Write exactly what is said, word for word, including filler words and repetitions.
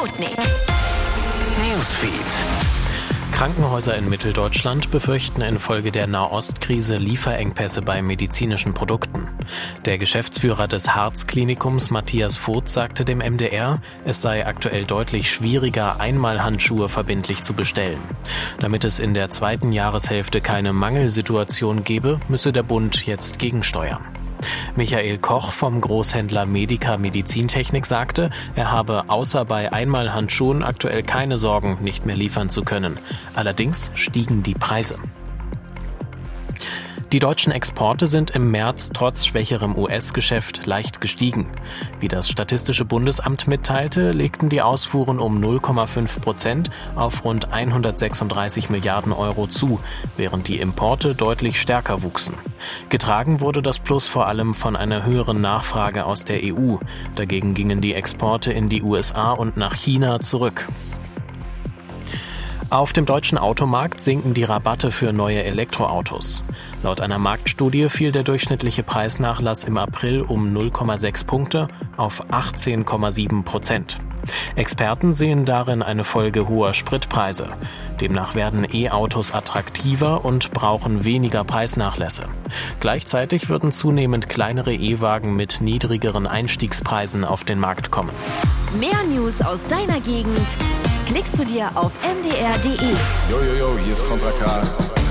Sputnik Newsfeed. Krankenhäuser in Mitteldeutschland befürchten infolge der Nahostkrise Lieferengpässe bei medizinischen Produkten. Der Geschäftsführer des Harz-Klinikums Matthias Voth sagte dem M D R, es sei aktuell deutlich schwieriger, Einmalhandschuhe verbindlich zu bestellen. Damit es in der zweiten Jahreshälfte keine Mangelsituation gebe, müsse der Bund jetzt gegensteuern. Michael Koch vom Großhändler Medica Medizintechnik sagte, er habe außer bei Einmalhandschuhen aktuell keine Sorgen, nicht mehr liefern zu können. Allerdings stiegen die Preise. Die deutschen Exporte sind im März trotz schwächerem U S-Geschäft leicht gestiegen. Wie das Statistische Bundesamt mitteilte, legten die Ausfuhren um null Komma fünf Prozent auf rund hundertsechsunddreißig Milliarden Euro zu, während die Importe deutlich stärker wuchsen. Getragen wurde das Plus vor allem von einer höheren Nachfrage aus der E U. Dagegen gingen die Exporte in die U S A und nach China zurück. Auf dem deutschen Automarkt sinken die Rabatte für neue Elektroautos. Laut einer Marktstudie fiel der durchschnittliche Preisnachlass im April um null Komma sechs Punkte auf achtzehn Komma sieben Prozent. Experten sehen darin eine Folge hoher Spritpreise. Demnach werden E-Autos attraktiver und brauchen weniger Preisnachlässe. Gleichzeitig würden zunehmend kleinere E-Wagen mit niedrigeren Einstiegspreisen auf den Markt kommen. Mehr News aus deiner Gegend klickst du dir auf m d r punkt d e. Jojojo, hier ist Contra K.